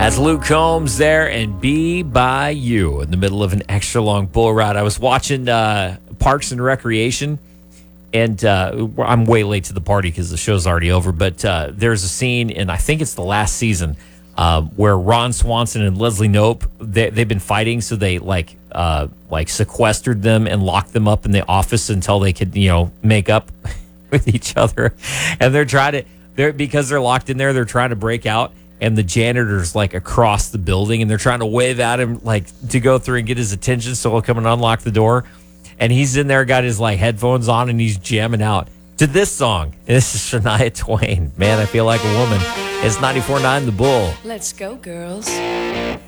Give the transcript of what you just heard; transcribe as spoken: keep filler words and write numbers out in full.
That's Luke Combs there and Be By You in the middle of an extra long bull ride. I was watching uh, Parks and Recreation, and uh, I'm way late to the party because the show's already over, but uh, there's a scene, and I think it's the last season, uh, where Ron Swanson and Leslie Knope, they, they've been fighting, so they like uh, like sequestered them and locked them up in the office until they could, you know, make up with each other. And they're trying to, they're because they're locked in there, they're trying to break out. And the janitor's like across the building, and they're trying to wave at him like to go through and get his attention so he'll come and unlock the door. And he's in there, got his like headphones on, and he's jamming out to this song. And this is Shania Twain. Man, I Feel Like a Woman. It's ninety-four point nine The Bull. Let's go, girls.